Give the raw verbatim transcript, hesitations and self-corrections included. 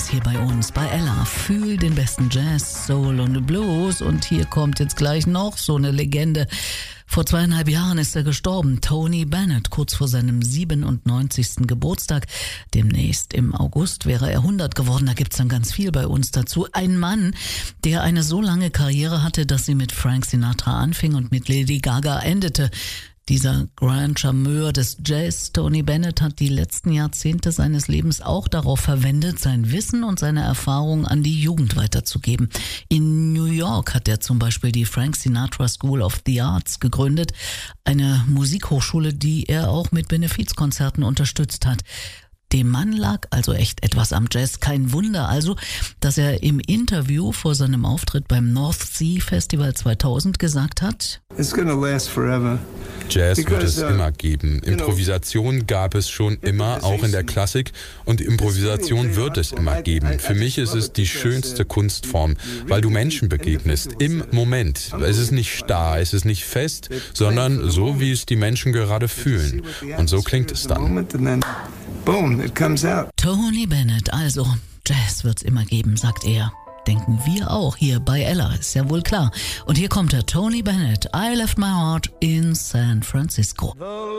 Jazz hier bei uns, bei Ella. Fühl den besten Jazz, Soul und Blues. Und hier kommt jetzt gleich noch so eine Legende. Vor zweieinhalb Jahren ist er gestorben, Tony Bennett, kurz vor seinem siebenundneunzigsten Geburtstag. Demnächst im August wäre er hundert geworden, da gibt's dann ganz viel bei uns dazu. Ein Mann, der eine so lange Karriere hatte, dass sie mit Frank Sinatra anfing und mit Lady Gaga endete. Dieser Grand Charmeur des Jazz, Tony Bennett, hat die letzten Jahrzehnte seines Lebens auch darauf verwendet, sein Wissen und seine Erfahrungen an die Jugend weiterzugeben. In New York hat er zum Beispiel die Frank Sinatra School of the Arts gegründet, eine Musikhochschule, die er auch mit Benefizkonzerten unterstützt hat. Dem Mann lag also echt etwas am Jazz. Kein Wunder also, dass er im Interview vor seinem Auftritt beim North Sea Festival zweitausend gesagt hat: It's gonna last forever. Jazz wird es immer geben. Improvisation gab es schon immer, auch in der Klassik. Und Improvisation wird es immer geben. Für mich ist es die schönste Kunstform, weil du Menschen begegnest. Im Moment. Es ist nicht starr, es ist nicht fest, sondern so, wie es die Menschen gerade fühlen. Und so klingt es dann. Boom, it comes out. Tony Bennett, also Jazz wird's immer geben, sagt er. Denken wir auch hier bei Ella, ist ja wohl klar. Und hier kommt der Tony Bennett, I Left My Heart in San Francisco.